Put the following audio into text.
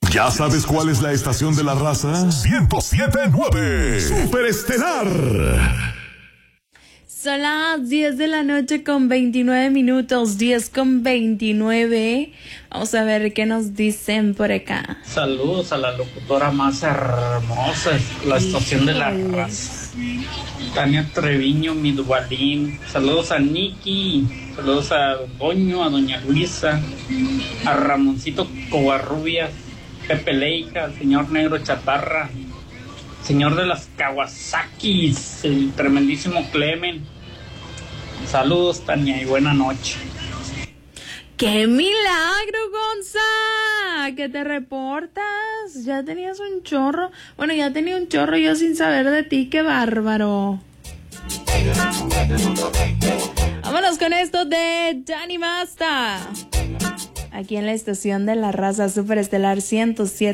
¿Ya sabes cuál es la estación de la raza? 107.9 Superestelar. Son las 10 de la noche con 29 minutos, 10 con 29. Vamos a ver qué nos dicen por acá. Saludos a la locutora más hermosa, la estación de la raza. Tania Treviño, mi Duvalín. Saludos a Nikki, saludos a Doño, a Doña Luisa, a Ramoncito Covarrubias, Pepe Leica, señor Negro Chatarra, señor de las Kawasakis, el tremendísimo Clemen. Saludos, Tania, y buena noche. ¡Qué milagro, Gonza! ¿Que te reportas? Ya tenías un chorro. Bueno, ya tenía un chorro yo sin saber de ti. ¡Qué bárbaro! Vámonos con esto de Dani Masta. Aquí en la estación de la raza Superestelar 107.